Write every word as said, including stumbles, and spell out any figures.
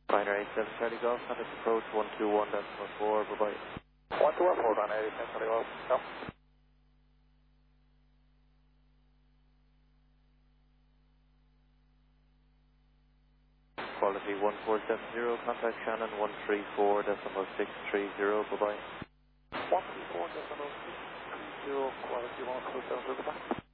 Binary eight seven Charlie Golf, contact approach one two one decimal four, bye bye. one two one, hold on, eight seven Charlie Golf. No. Quality one four seven zero, contact Shannon one three four decimal six three zero, bye bye. one three four decimal six three zero, quality one four seven zero, bye bye.